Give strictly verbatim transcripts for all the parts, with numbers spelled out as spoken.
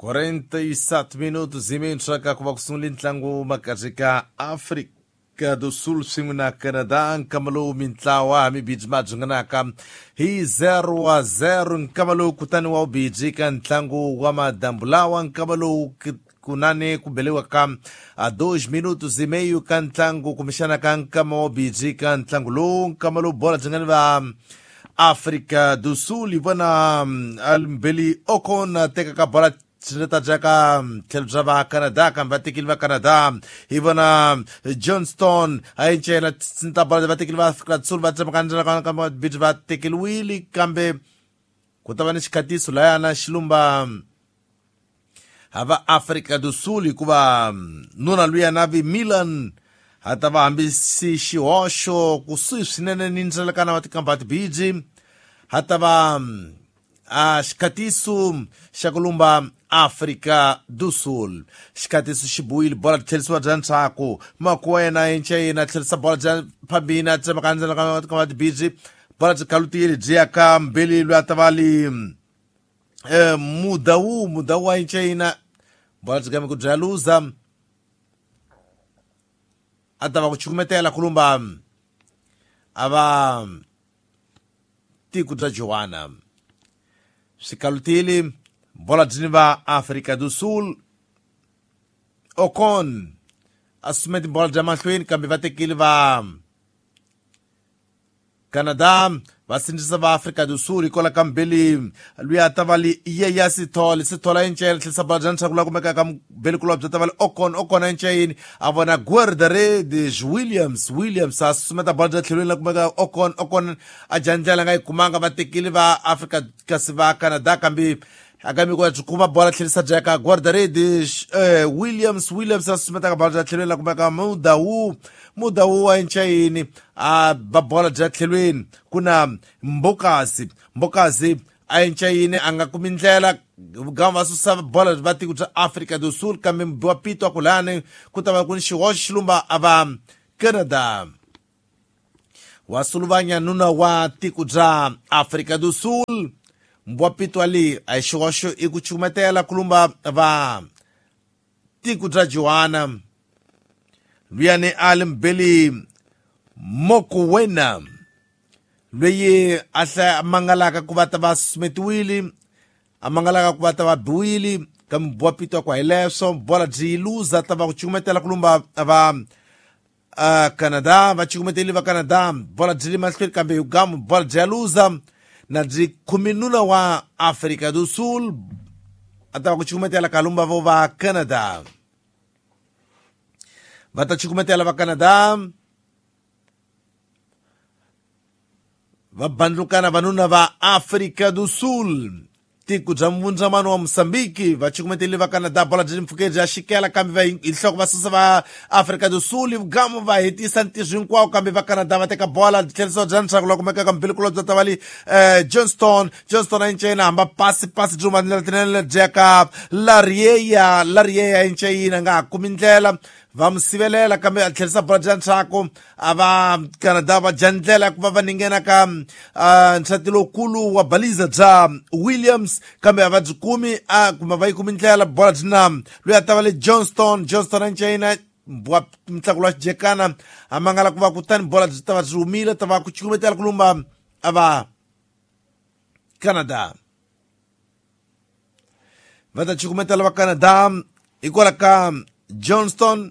quarenta e sete minutos e meio chaka kwa kusungli ntlangu makajika Afrika do Sul simuna Canada nkamalo mintlawa mi bijmajungana kam hi zero a zero nkamalo kutani wa bijika ntlangu wa madambulawa nkamalo kunane kubelewa kam a dois minutos e meio kantlangu kumishana kan kama bijika ntlangu lo nkamalo bola jangani va Afrika do Sul ivana albeli okon teka ka bola Chineta jaka teljava Canada kan vatikilva Canada ivana Johnston ainche na tsinta bola vatikilva Afrika do Sul vatsa kanjana kan kama bijva tekilwili kambe kutavani shikati sulayana shilumba hava Afrika do Sul kuva nuna luya navi Milan hatava ambisi shiosho kususinene ninjala kana vatikambati biji hatava a shikatisu shakulumba Afrika do Sul shikatisu shibuili bola telswa janchako makwena enche na telsa bola jan pabina tsamakanza kana vatikambati biji bola kalutili jiaka mbeli lwatavali eh, mudau mudau enche na bola tgame kujaluza atava kuchukumetela kulumba ava tiku za Joana sikalutili bola jiniva Afrika do Sul okon asumeti bola jamanhluini kambi vatekili va Canada vasindisa va Afrika do Sul ikola kambeli luya tavali yeya sitoli sitola enche tlisa bola janchakula kumeka kambeli kulobja tavali okon okon enche avona guardare de Williams Williams asumeta bola janchakula kumeka okon okon ajanjala ngai kumanga vatekili va Afrika kasiva Canada kambi agami kwa chukuma bola tlisa jaka guardare de uh, Williams Williams asumeta bola janchakula kumeka muda u muda u enche ini a babola janchakula kuna mbokazi mbokazi ainchaine anga kumindlela gama susa bola vati kuja Afrika do Sul kambe mbwapito akulane kutava kuni shiwoshilumba ava Canada wasuluvanya nuna wa tikuja Afrika do Sul mbwapito ali aishosho ikuchumetela kulumba ava tikuja Joana Riane alimbeli mokuwena lweye asa mangalaka kubata va smetwili amangalaka kubata va buili kam bwapito kwa eleso bola jiluza tava kuchumetela kulumba va uh, Canada va chumeteli va Canada bola jili masfir kambe ugam bola jaluza na ji kuminuna wa Afrika do Sul atava kuchumetela kalumba va Canada vata chumetela va Canada vabandlukana vanuna va Afrika do Sul tiku ja mvunjamano wa Msambiki vachikumeteli va Canada bola jili mfukeji ashikela kambi va ilhoko vasusa va Afrika do Sul gamu va hitisa ntizu nkwao kambi va Canada vateka bola teliso janchakula kumeka kambili kulobza tavali eh, Johnston Johnston ainchaina amba pasi pasi juma nilatinele jeka larieya larieya ainchaina nga kumindlela vamsivelela kambe athelisa bola janchako ava Canada va jandlela kuva vaningena ka uh, nsatilo kulu wa baliza ja Williams kambe ava jikumi a kuma vai kumindlela bola jina luya tavali Johnston Johnston anchaina mbwa mtakula jekana amangala kuva kutani bola jitava jumila tava kuchukumetela kulumba ava Canada vata chukumetela va Canada ikola ka Johnston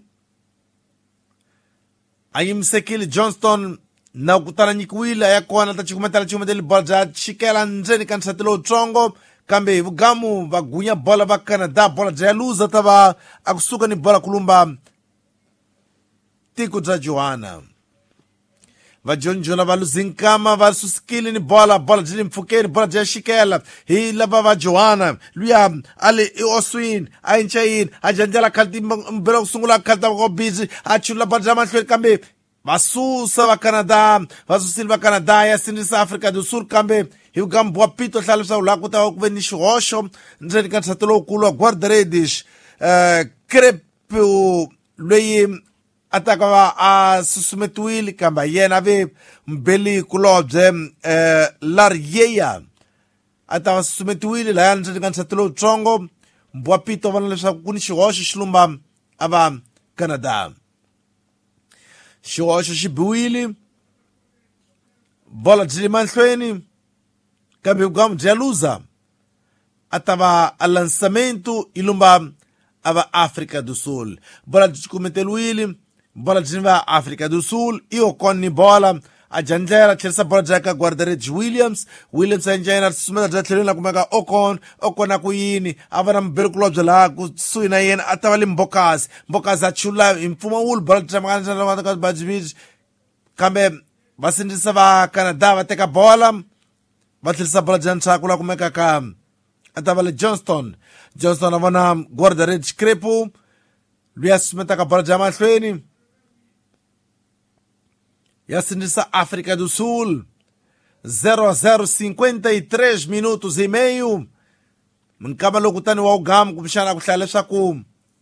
ayimsekili Johnston na kutana nyikwila yakona tachikumetala chumeteli bola ja shikela njeni kansatilo chongo kambe vugamu vagunya bola va Canada bola ja luza tava akusuka ni bola kulumba tiku ja Joana vajonjona valuzinkama vasusikili ni bola bola jili mfukeni bola ja shikela hi lava va Joana luya ali oswin ainchain ajanjala kalti mbelo kusungula kalta ko busy achula bola ja manhlweni kambe vasusa va Canada vasusili va Canada ya sindisa Afrika do Sul kambe hi ugambwa pito hlalisa ulakuta kuveni xihosho ndzeni ka nsatelo ukulu wa guardaredish uh, krepu lweyi ataka va a susumetiwile kambe yena ve mbeli kulobye uh, larieya atava susumetiwile laya ndzeni ka nsatelo utsongo mbwapito vana leswaku ku ni xihoxo xi lumba a va Canada. Xihoxo xi biwile, bola byi le mahlweni, kambe vugamu byi ya luza a ta va a lançamento i lumba a va África do Sul. Bola byi kumeteliwile, bola byi va África do Sul, i Ocon ni bola a jandlela tlherisa bola bya ka Guardared Williams. Williams a njena susumeta bya tlhelweni la kumeka Ocon, Ocon a ku yini a va na mbelekulo bya laha kusuhi na yena a ta va le Mbokazi. Mbokazi a chula hi mpfumawulo bola byi tsamakana bajiviji, kambe va sindzisa va Canada va teka bola va tlherisa bola bya ntshaku la kumeka ka a ta va le Johnston. Johnston a vona Guardared Xikrepu luyi a susumetaka bola bya mahlweni ya sindzisa África do Sul. zero a zero cinquenta e três minutos e meio minkama loko tani wa ugamu kumixana ku hlaya leswaku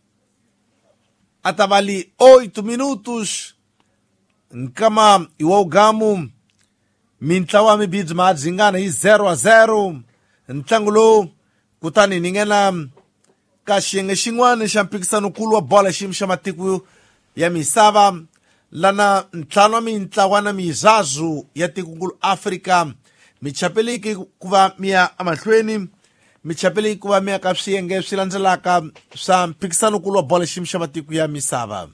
a ta va li oito minutos nkama iwa ugamu mintlawa mibidzi ma dzingana hi zero a zero ntlangu lowu. Kutani ni nghena ka xiyenge xin'wana xa mphikisano nkulu wa bola xiyimo xa matiko ya misava, lana ntlhanu wa mintlawana mizazu ya tikonkulu Afrika mi chapeleki ku va mi ya emahlweni, mi chapeleki ku va mi ya ka swiyenge swi landzelaka swa mphikisano nkulu wa bola xiyimo xa matiko ya misava.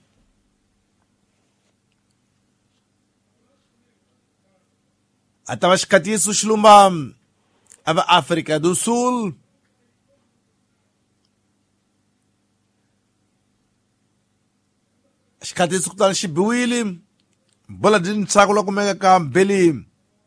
A ta va xikatiso xi lumba a va África do Sul. Xikatiso kutani xi biwile, bola byi ntshaku la kumeka ka Mbeli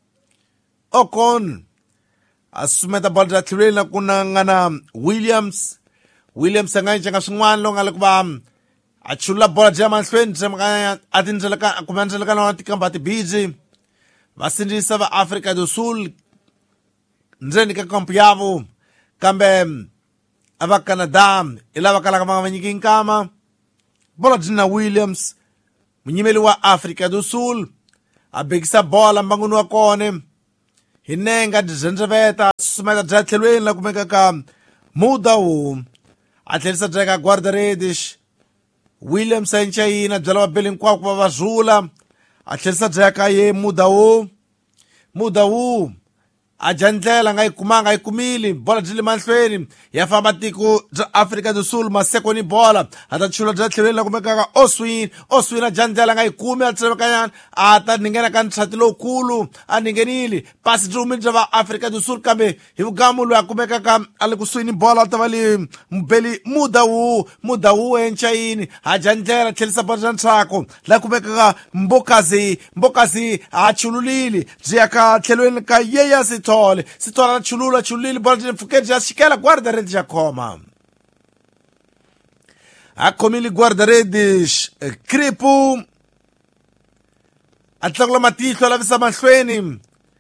Ocon a susumeta bola bya tlhelweni la ku na nga na Williams. Williams a nga yi cenga swin'wana lo nga le ku va a chulula bola byi ya mahlweni byi a tindlelaka kumbe andlelakana na tikamba tibiji. Va sindzisa va África do Sul ndzeni ka kampu yavo, kambe a va Canada i lava kalaka va nga va nyiki nkama. Bola byi na Williams, munyimeli wa África do Sul, a bekisa bola mbanguni wa kona hi nenga byi zhendzeveta a susumeta bya tlhelweni la kumeka ka Mudau, a tlherisa bya ka Guardared. Williams a ncayina byala vabeli hinkwavo ku va va zula, a tlherisa bya ka ye Mudau. Mudau a dya ndlela nga yi kumanga yi kumile, bola byi le mahlweni ya famba tiko bya África do Sul masekoni bola a ta chula bya tlhelweni la kumeka ka Oswin. Oswin a dya ndlela nga yi kumi a tsemakanyana a ta ningena ka ntsati lowukulu a ningenile pasi byi humile bya va África do Sul, kambe hi vugamu loyi a kumekaka a le kusuhi ni bola a ta va le Mbeli Mudau. Mudau encayini a dya ndlela tlhelisa bola bya ntshaku la kumekaka Mbokazi. Mbokazi a chululile byi ya ka tlhelweni ka Yeya Sithole. Sithole a chulula chululile bola byi pfukeli byi ya xikela Guardared ya khoma. A khomile Guardared Xikrepu a tlakula matihlo a lavisa mahlweni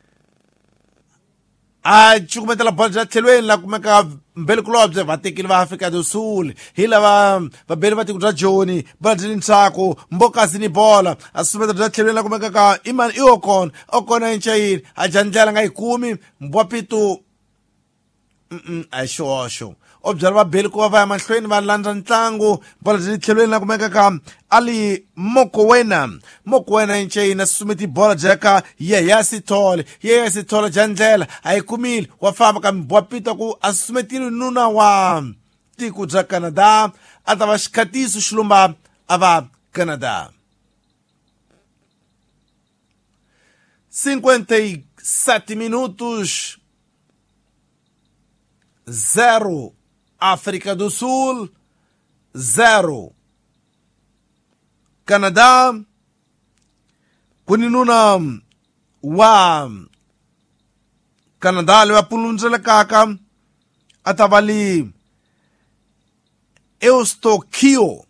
a cukumetela bola bya tlhelweni la kumeka mbelikulobye va tekile va África do Sul hi lava vabeli va tiko bya Joni. Bola byi le ntshaku, Mbokazi ni bola a susumeta bya tlhelweni la kumeka ka Imani i Ocon. Ocon a ncayini a dya ndlela nga yi kumi, mbwapito a hi xihoxo o byala vabeli ku va va ya mahlweni va landza ntlangu. Bola byi le tlhelweni la kumeka ka Ali Mokoena. Mokoena encayini a susumeti bola bya ka Yeya Sithole. Yeya Sithole dya ndlela a yi kumile wa famba, kambe mbwapito ku a susumetile nuna wa tiko bya Canada a ta va xikatiso xi lumba a va Canada. cinquenta e sete minutos, zero África do Sul, zero Canada. Kuni nuna wa Canada loyi a pulundzelekaka a ta va li Eustokio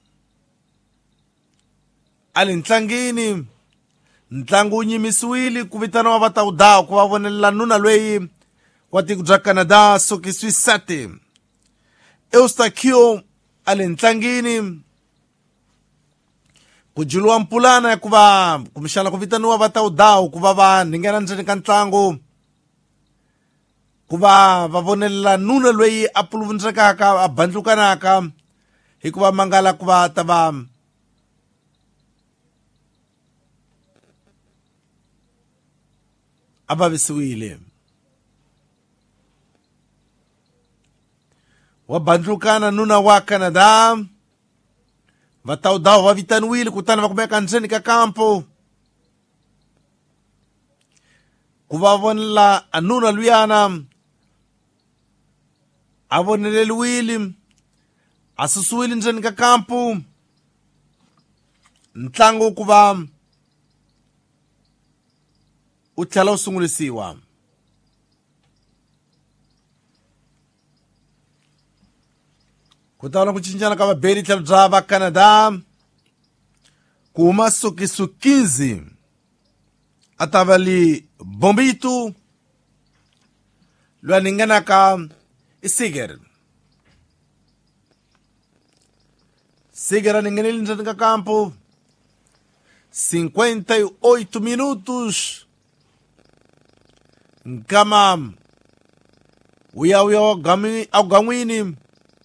a le ntlangini. Ntlangu wu nyimisiwile ku vitaniwa va ta udawu ku va vonelela nuna loyi wa tiko bya Canada Sokiswi Sate. Eustokio a le ntlangini ku juliwa mpulana ya ku va kumixana ku vitaniwa va ta udawu ku va va nghena ndzeni ka ntlangu ku va va vonelela nuna loyi a puluvundzelekaka a bandlukanaka hikuva mangala ku va ta va a vavisiwile. Wa bandlukana nuna wa Canada va tawudawu va vitaniwile kutani va kumeka ndzeni ka kampo ku va vonela a nuna luyana a voneleliwile a susiwile ndzeni ka kampo ntlangu ku va u tlhela u sungulisiwa. Ku ta na ku cincana ka vabeli tlhelo bya va Canada ku huma Sokiso quinze a ta va li Bombito loyi a ninganaka i Seeger. Seeger a ninganile ndzeni ka kampo cinquenta e oito minutos nkama uya uya wa gan'wini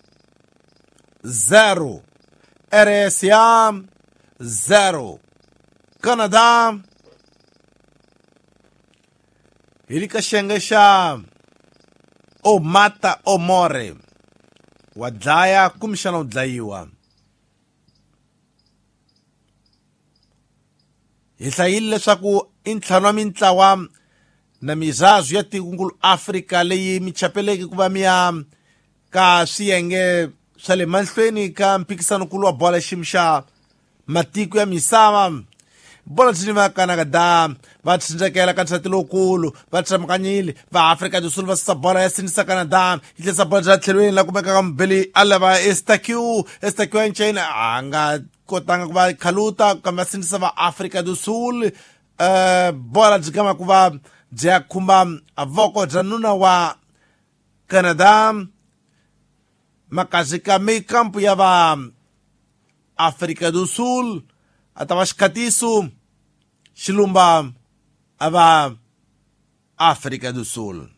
zero R S A zero Canada hi le ka xiyenge xa o mata o more wa dlaya kumbexana u dlayiwa. Hi hlayile leswaku i ntlhanu wa mintlawa na mizazu ya tikonkulu Afrika leyi mi chapeleke ku va mi ya ka swiyenge swa le mahlweni ka mphikisano-nkulu wa bola xiyimo xa matiko ya misava. Bola byi va Canada va tshindzekela ka nsati lowukulu va tsamakanyile va Afrika du Sul va susa bola ya sinisa Canada yi tlherisa bola bya tlhelweni la kumekaka mbeli a lava Estaque Estaque ya ncayini a nga kotanga ku va khaluta kambe va sinisa va Afrika du Sul. Uh, bola byi kama ku va byi ya khumba a voko bya nuna wa Canada makazi ka mekampu ya va Afrika du Sul a ta va xikatiso xilumba a va Afrika du Sul.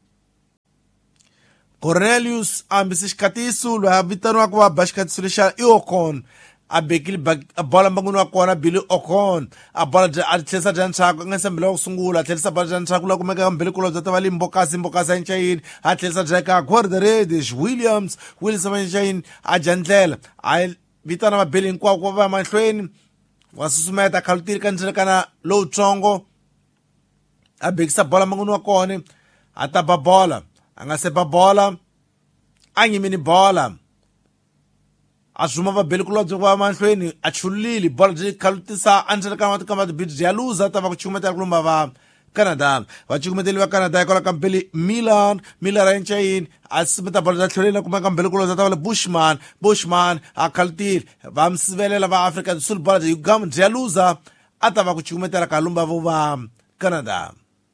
Cornelius ambisi xikatiso loyi a vitaniwaka va ba xikatiso lexa i Ocon a bekile a bola mbanguni wa kona Billy Ocon a bola a tlherisa bya ntshaku a nga se mbele wa ku sungula a tlherisa bola bya ntshaku la kumeka mbele kulo bya ta va limbokasi mbokasi ya ncayini a tlherisa bya ka Guarderedes Williams Williams va ncayini a dya ndlela a vitana mabeli hinkwako ku va mahlweni wa susumeta khalutiri ka ndzelekana lowutsongo a bekisa bola mbanguni wa kona a ta ba bola a nga se ba bola a nyimini bola a zuma vabeli kulobye ku va mahlweni a chulile bola byi khalutisa andzela wa tikamba byi byi ya luza ta va ku cukumetela ku lumba va Canada va cukumeteli va Canada hikwalaho ka mbeli Milan Milan ya ncayini a sumeta bola bya tlhelweni kuma ka mbeli kulobye ta va le Bushman Bushman a khalutile va msivelela va Afrika du Sul bola byi gam byi ya luza a ta va ku cukumetela ka lumba vo va Canada.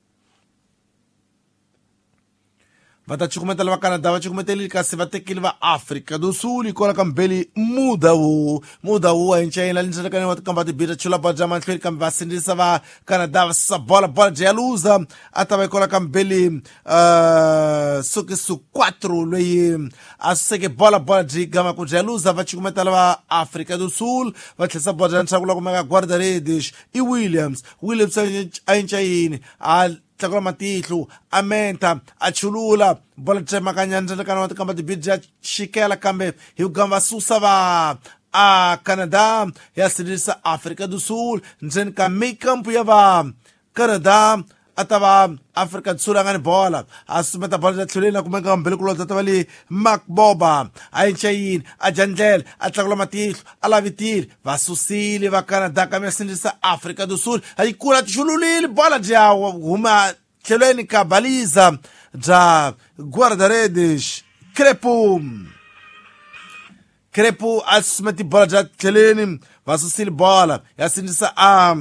Va ta cukumetela va Canada va cukumeteli kasi va tekile va Afrika du Sul hikwalaho ka mbeli Mudawu Mudawu wa ncayini ali ndzelekani wa tikamba tibita chula bola bya mahlweni kambe va sindzisa va Canada va susa bola bola byi ya luza a ta va hikwalaho ka mbeli uh, Sokiso quattro loyi a suseke bola bola byi gama ku byi ya luza va cukumetela va Afrika du Sul va tlherisa bola bya ntshaku la kumeka Guarderedes i Williams Williams a ncayini a tlakula matihlo a menta a chulula bola tsemakanya ndzelekana wa tikamba tibidi ya xikela kambe hi ku gamba susa va a Canada ya sindzisa Afrika du Sul ndzeni ka mekampu ya va Canada a ta va Afrika du Sul a nga ni bola a sumeta bola bya tlhelweni a kumeka mbele kulobye ta va le Makboba a ncayini a dya ndlela a tlakula matihlo a lavitile va susile va Canada kambe ya sindzisa Afrika du Sul a yi kula tixululile bola byi ya huma tlhelweni ka baliza bya Guarderedes Crepo Crepo a sumeti bola bya tlhelweni va susile bola ya sindzisa a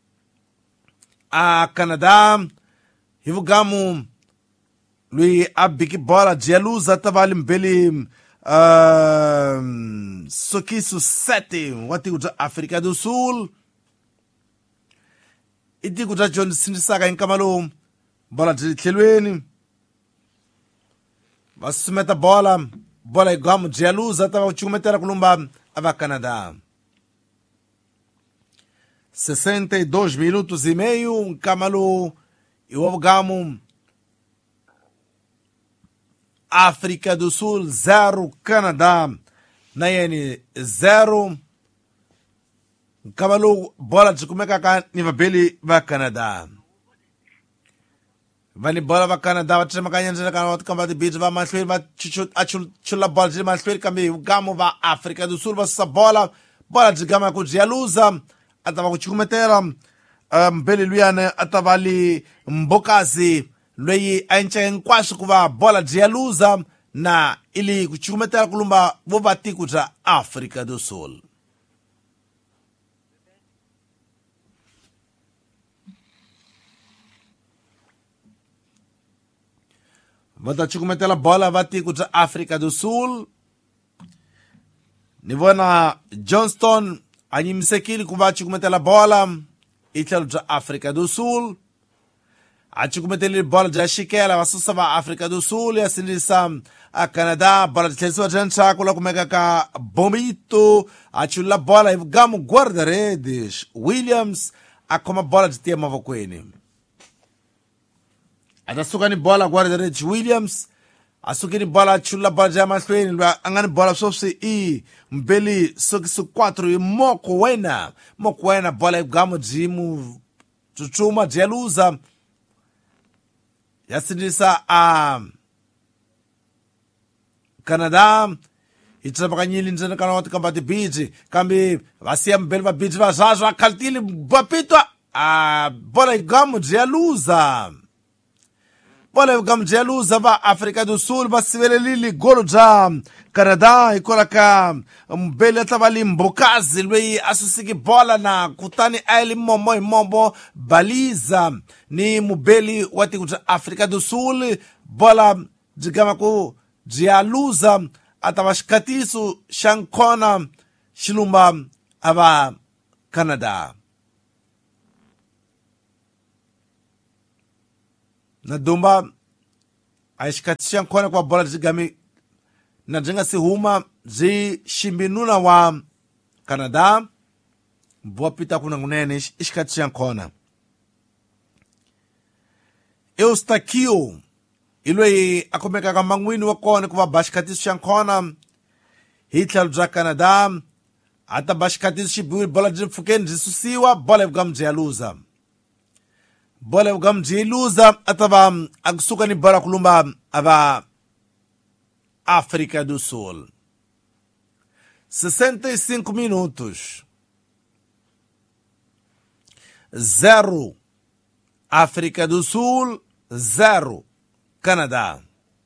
a Canada hi vugamu loyi a biki bola byi ya luza ta va le mbeli uh, Sokiso sete wa tiko bya Afrika du Sul i tiko bya John sindzisaka hi nkama lowu bola byi tlhelweni va susumeta bola bola igual de luza tava chumetera kulumba ava Canadá. sessenta e dois minutos e meio, um Kamalu e o Gamo. África do Sul zero, Canadá Nayeni zero. Kamalu bola de como é que niva beli va Canadá. Vani bola va Canadá, va chama kanyan jana kanwa kamba de beach va masfir va achul chula bola de masfir kambi o Gamo va África do Sul va essa bola bola de Gama com Dialuza. Atava kuchukumetera mbele luyane atava ali mbokazi lweyi aincha nkwashu kuva bola Dialuza na ili kuchukumetera kulumba vovati kuja África do Sul. Vota chukumetera bola vati kuja África do Sul. Nivona Johnston anyimsekili kuva chikumetela bola italo ja África do Sul. Achikumeteli bola ja shikela vasusa va África do Sul ya sindisa a Canadá bola tleso jancha kula kumeka ka Bomito achula bola Gamo guarda-redes Williams akoma bola de tema vokweni. Atasuka ni bola guarda-redes Williams asukini bola chula bola jama swing angani bola sofsi i mbeli sokisi quatro e moko wena moko wena bola Gamo jimu chuchuma Dialuza yasidisa a Canadá itrapakanyili njana kana watu kamba de beach kambi vasia mbeli va beach va jaja kaltili bapitwa a bola Gamo Dialuza. Bola Gamo Dialuza va África do Sul va sivelelili golo ja Canadá ikola ka mbele tabali mbokazi lweyi asusiki bola na kutani aili momo mombo baliza ni mubeli wati kuja África do Sul bola jigama ku Dialuza atava shikatisu shankona shilumba ava Canadá. Na dumba aishikatisha nkona kwa bola jigami na jenga si huma zi shimbinuna wa Canadá boa pita kuna ngunene ishikatisha nkona Eustakio ilwe akomeka kama ngwini wakone kwa bashikatisha nkona hitlalu ja Canadá ata bashikatisha shibiwi bola jifukeni jisusiwa bola Gamo Dialuza. Bola Gamo Dialuza atava agsuka ni bola kulumba ava África do Sul. sessenta e cinco minutos. Zero África do Sul, zero Canadá.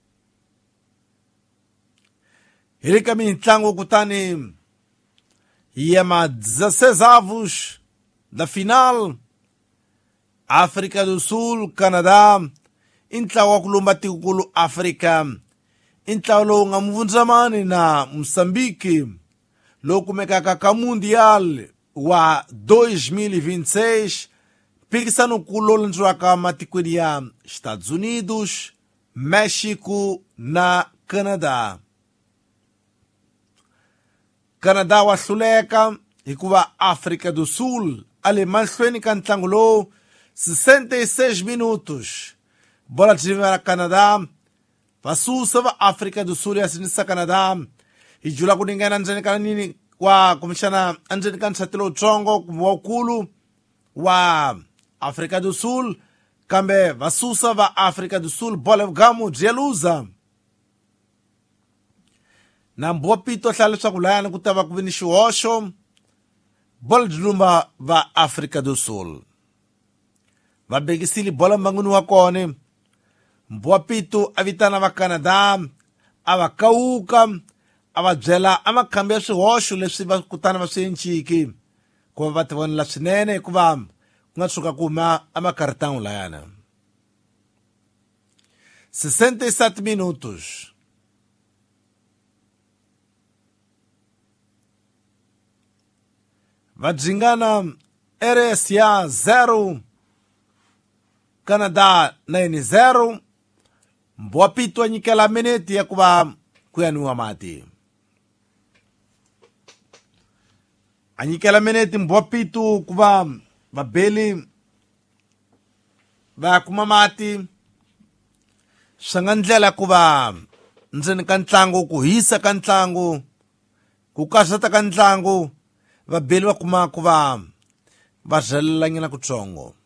Ele caminha tango kutani yema dezesseis avos da final. África do Sul, Canadá, intlawa kulumba tikukulu África, intlawa lo nga mvunzamani na Moçambique, lo kumeka kaka mundial wa dois mil e vinte e seis, pikisano kulo njua ka matikwini ya Estados Unidos, México na Canadá. Canadá wa suleka, ikuwa África do Sul, ale manslweni kantlangulo, sessenta e seis minutos. Bola de para Canadá. Vasusa va África do Sul yasinisa Canadá. E jula kuningana njani kanini wa kumishana njani kan satilo chongo kumwakulu wa África do Sul. Kambe vasusa va África do Sul bola Gamo Dialuza. Na mbopito thalisa kulana kutava kuvinishu osho. Bola de lumba va África do Sul. Vabegisili bola mbangunu wakone mbwapito avitana va Canadá avakauka avadzela amakhambi swihosho leswi va kutana va swi enciki ku va va ti vonela swinene hikuva ku nga tshuka ku huma amakaratani layana. sessenta e sete minutos. Vadzingana R S A zero Canadá nine zero. mbwapito anyikela mineti ya kuva kuyaniwa mati anyikela mineti mbwapito kuva vabeli vakuma mati swanga ndlela kuva ndzeni ka ntlangu ku hisa ka ntlangu ku kasata ka ntlangu vabeli va kuma kuva va zhelelanyana kutsongo